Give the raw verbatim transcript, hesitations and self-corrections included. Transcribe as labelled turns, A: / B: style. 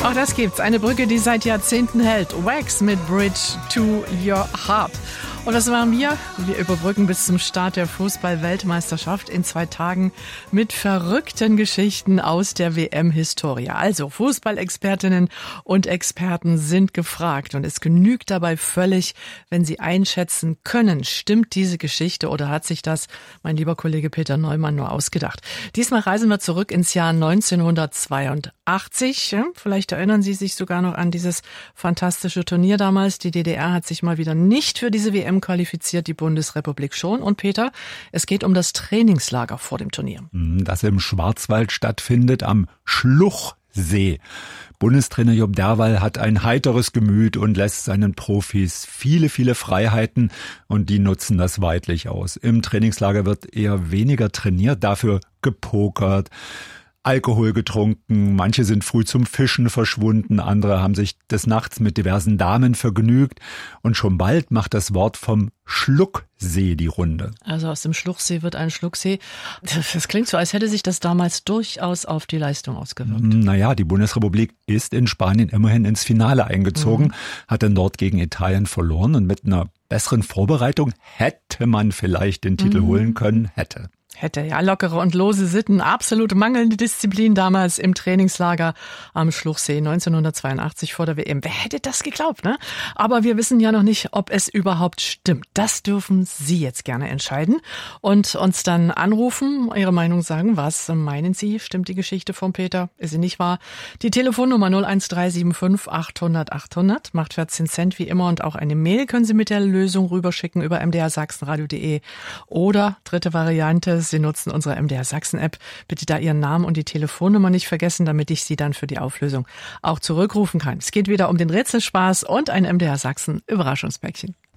A: Auch das gibt's. Eine Brücke, die seit Jahrzehnten hält. Wax mit Bridge to Your Heart. Und das waren wir. Wir überbrücken bis zum Start der Fußball-Weltmeisterschaft in zwei Tagen mit verrückten Geschichten aus der W M-Historie. Also Fußballexpertinnen und Experten sind gefragt. Und es genügt dabei völlig, wenn sie einschätzen können, stimmt diese Geschichte oder hat sich das mein lieber Kollege Peter Neumann nur ausgedacht. Diesmal reisen wir zurück ins Jahr neunzehnhundertzweiundachtzig. Vielleicht erinnern Sie sich sogar noch an dieses fantastische Turnier damals. Die D D R hat sich mal wieder nicht für diese W M qualifiziert, die Bundesrepublik schon. Und Peter, es geht um das Trainingslager vor dem Turnier.
B: Das im Schwarzwald stattfindet, am Schluchsee. Bundestrainer Jupp Derwall hat ein heiteres Gemüt und lässt seinen Profis viele, viele Freiheiten und die nutzen das weidlich aus. Im Trainingslager wird eher weniger trainiert, dafür gepokert, Alkohol getrunken, manche sind früh zum Fischen verschwunden, andere haben sich des Nachts mit diversen Damen vergnügt und schon bald macht das Wort vom Schlucksee die Runde.
A: Also aus dem Schluchsee wird ein Schlucksee. Das klingt so, als hätte sich das damals durchaus auf die Leistung ausgewirkt.
B: Naja, die Bundesrepublik ist in Spanien immerhin ins Finale eingezogen, mhm. hat dann dort gegen Italien verloren und mit einer besseren Vorbereitung hätte man vielleicht den Titel mhm. holen können, hätte.
A: Hätte, ja, lockere und lose Sitten, absolut mangelnde Disziplin damals im Trainingslager am Schluchsee neunzehnhundertzweiundachtzig vor der W M. Wer hätte das geglaubt, ne? Aber wir wissen ja noch nicht, ob es überhaupt stimmt. Das dürfen Sie jetzt gerne entscheiden und uns dann anrufen, Ihre Meinung sagen. Was meinen Sie? Stimmt die Geschichte von Peter? Ist sie nicht wahr? Die Telefonnummer null eins drei sieben fünf achthundert achthundert macht vierzehn Cent wie immer und auch eine Mail können Sie mit der Lösung rüberschicken über m d r sachsenradio punkt de oder dritte Variante, Sie nutzen unsere M D R Sachsen App. Bitte da Ihren Namen und die Telefonnummer nicht vergessen, damit ich Sie dann für die Auflösung auch zurückrufen kann. Es geht wieder um den Rätselspaß und ein M D R Sachsen Überraschungspäckchen.